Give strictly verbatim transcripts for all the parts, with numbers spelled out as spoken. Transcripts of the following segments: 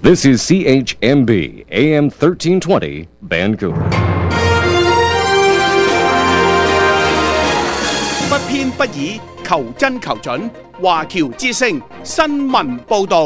This is C H M B, A M thirteen twenty, Vancouver. 不偏不倚，求真求準。華僑之聲新聞報導。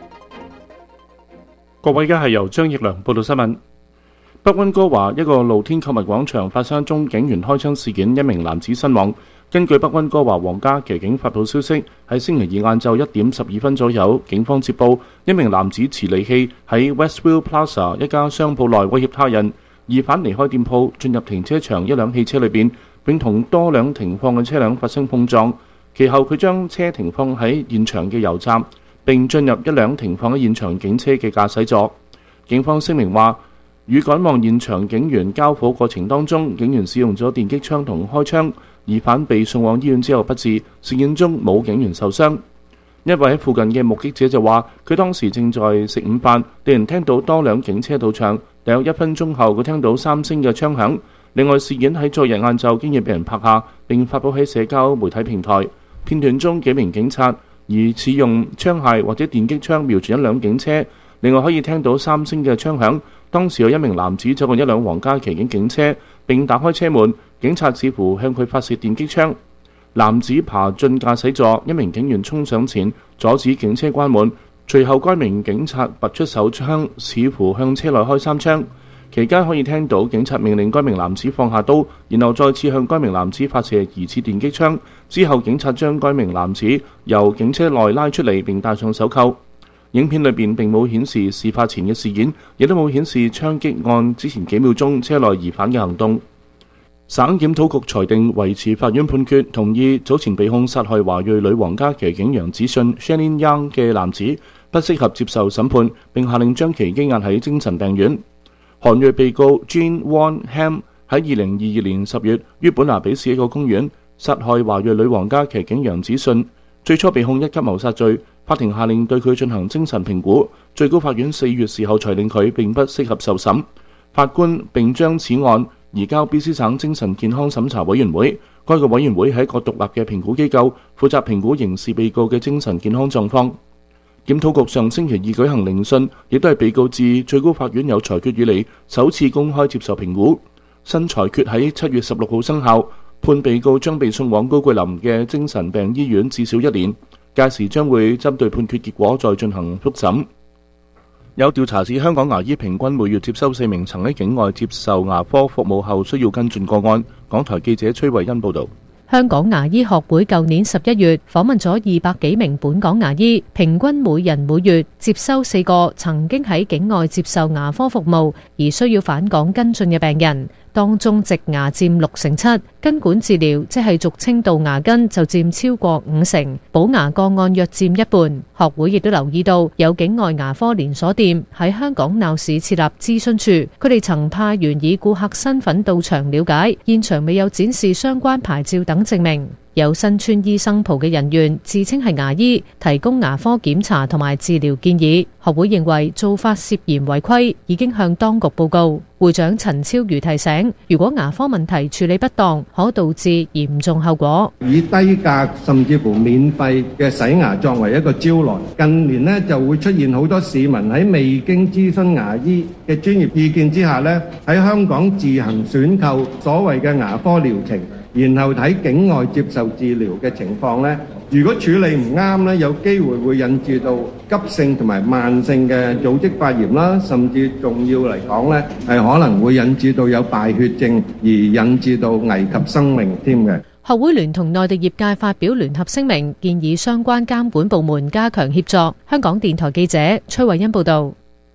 各位，而家係由張奕良報道新聞。北溫哥華一個露天購物廣場發生一宗警員開槍事件，一名男子身亡。根據北溫哥華皇家騎警發布消息，喺星期二晏晝一點十二分左右，警方接報一名男子持利器喺 Westview Plaza 一家商鋪內威脅他人。疑犯離開店鋪，進入停車場一輛汽車裏邊，並同多輛停放嘅車輛發生碰撞。其後佢將車停放喺現場嘅油站，並進入一輛停放喺現場警車嘅駕駛座。警方聲明話，與趕往現場警員交火過程當中，警員使用咗電擊槍同開槍。疑犯被送往醫院之後不治，事件中冇警員受傷。一位喺附近嘅目擊者就話，佢當時正在食午飯，突然聽到多輛警車到場，大約一分鐘後佢聽到三聲嘅槍響。另外，事件喺昨日晏晝經已被人拍下，並發布喺社交媒體平台。片段中幾名警察疑似用槍械或者電擊槍瞄住一輛警車，另外可以聽到三聲嘅槍響。當時有一名男子走過一輛皇家騎警警車，並打開車門，警察似乎向佢發射電擊槍。男子爬進駕駛座，一名警員衝上前阻止警車關門，隨後該名警察拔出手槍，似乎向車內開三槍。期間可以聽到警察命令該名男子放下刀，然後再次向該名男子發射疑似電擊槍。之後警察將該名男子由警車內拉出嚟，並戴上手銬。影片裏邊並冇顯示事發前嘅事件，亦都冇顯示槍擊案之前幾秒鐘車內疑犯嘅行動。省檢討局裁定維持法院判決，同意早前被控殺害華裔女皇家騎警楊子信 Shannon Young 嘅男子不適合接受審判，並下令將其羈押喺精神病院。韓裔被告 Jean Won Ham 喺二零二二年十月於本拿比市一個公園殺害華裔女皇家騎警楊子信，最初被控一級謀殺罪。法庭下令對佢進行精神評估，最高法院四月時候裁定佢並不適合受審。法官並將此案移交 B C 省精神健康審查委員會，該個委員會係一個獨立嘅評估機構，負責評估刑事被告嘅精神健康狀況。檢討局上星期二舉行聆訊，亦都係被告自最高法院有裁決以嚟首次公開接受評估。新裁決喺七月十六號生效，判被告將被送往高桂林嘅精神病醫院至少一年。屆時將會針對判決結果再進行覆審。有調查指香港牙醫平均每月接收四名曾喺境外接受牙科服務後需要跟進個案。港台記者崔慧欣報導。 香港牙醫學會舊年十一月訪問咗二百幾名本港牙醫，平均每人每月接收四個曾經喺境外接受牙科服務而需要返港跟進嘅病人，當中植牙佔六成七，根管治療即係俗稱杜牙根就佔超過五成，補牙個案約佔一半。學會亦都留意到有境外牙科連鎖店喺香港鬧市設立諮詢處，佢哋曾派員以顧客身份到場了解，現場未有展示相關牌照等證明。有身穿醫生袍嘅人員自稱係牙醫，提供牙科檢查同埋治療建議。學會認為做法涉嫌違規，已經向當局報告。會長陳超瑜提醒，如果牙科問題處理不當，可導致嚴重後果。 以低價甚至乎免費嘅洗牙作為一個招來，近年呢就會出現好多市民喺未經諮詢牙醫嘅專業意見之下呢，喺香港自行選購所謂嘅牙科療程，然後喺境外接受治療嘅情況呢，如果處理唔啱呢，有機會會引致到急性同埋慢性嘅組織發炎啦，甚至重要嚟講呢，係可能會引致到有敗血症，而引致到危及生命添嘅。 學會聯同內地業界發表聯合聲明，建議相關監管部門加強協作。香港電台記者崔慧欣報道。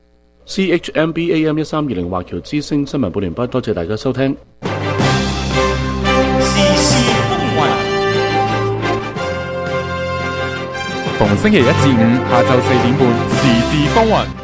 C H M B A M 一三二零華僑之聲新聞報完畢，多謝大家收聽。 時事風雲，逢星期一至五下晝四點半，時事風雲。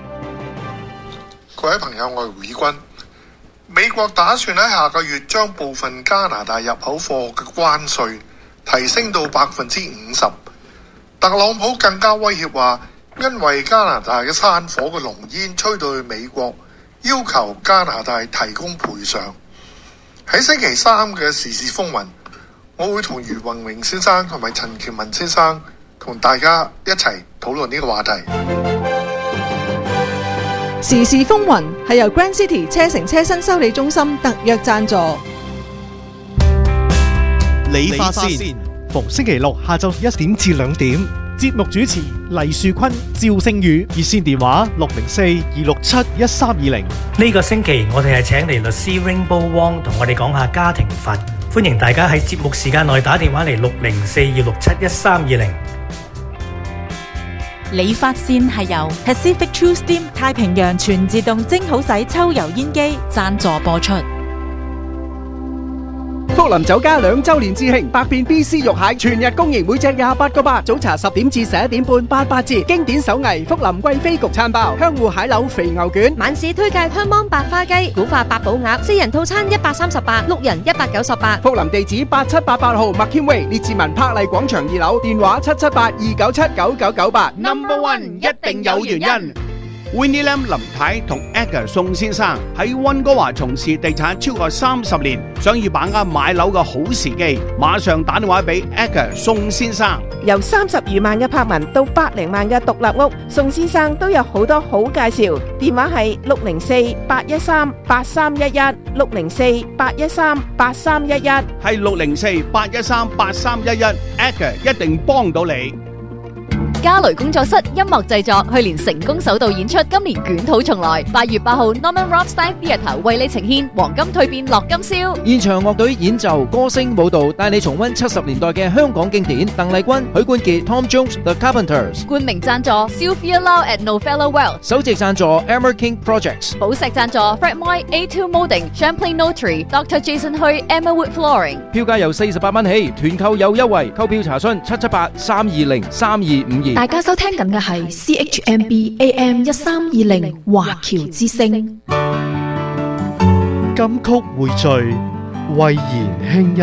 各位朋友，我係胡以軍。美國打算喺下個月將部分加拿大入口貨嘅關稅提升到百分之五十。特朗普更加威脅話，因為加拿大嘅山火嘅濃煙吹到去美國，要求加拿大提供賠償。喺星期三嘅時事風雲，我會同余宏榮先生同埋陳喬文先生同大家一齊討論呢個話題。 時事風雲係由 Grand City 車城車新修理中心特約贊助。 理髮線，逢星期六下晝一點至兩點。節目主持黎樹坤、趙星宇，熱線電話六零四二六七一三二零。 呢個星期我哋係請嚟律師 Rainbow Wong 同我哋講下家庭法，歡迎大家喺節目時間內打電話嚟六零四二六七一三二零。 理髮線係由 Pacific True Steam 太平洋全自動蒸好洗抽油煙機贊助播出。 福林酒家兩周年致慶，百變 B C 肉蟹全日供應，每隻廿八個八。早茶十點至十一點半，八八折。經典手藝福林貴妃焗餐包，香芋蟹柳肥牛卷。 晚市推介香芒白花雞、古法八寶鴨，四人套餐一百三十八，六人一百九十八。 福林地址八七八八號麥謙威列治文柏麗廣場二樓，電話七七八二九七九九九八。 Number One 一定有原因。Winnie Lam 林太同 Edgar 宋先生喺溫哥華從事地產超過三十年，想要把握買樓嘅好時機，馬上打電話俾 Edgar 宋先生。 由三十餘萬嘅柏文到百零萬嘅獨立屋，宋先生都有好多好介紹。電話係六零四八一三八三一一，六零四八一三八三一一， 係六零四八一三八三一一 ，Edgar 一定幫到你。 嘉雷工作室音樂製作去年成功首度演出，今年捲土重來。八月八號 Norman Rothstein Theatre 為你呈現黃金蛻變樂金宵， 現場樂隊演奏、歌聲、舞蹈，帶你重溫七十年代嘅香港經典。鄧麗君、許冠傑、Tom Jones、The Carpenters。 冠名贊助 Sylvia Lau at Novello Well。 首席贊助 Emmer King Projects。 寶石贊助 Fred Moy A two Molding、Champlain Notary、Doctor Jason Hui、Emma Wood Flooring。 票價由四十八蚊起，團購有優惠，購票查詢七七八三二零三二五二。 大家收聽緊嘅係 C H M B A M 一三二零華僑之聲。 金曲匯聚，慧言輕音。